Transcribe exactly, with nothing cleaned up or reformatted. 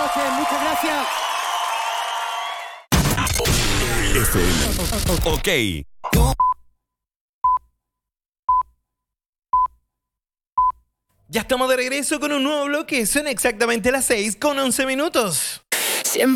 noches, muchas gracias. F M. Ok. Ya estamos de regreso con un nuevo bloque. Son exactamente las seis con once minutos.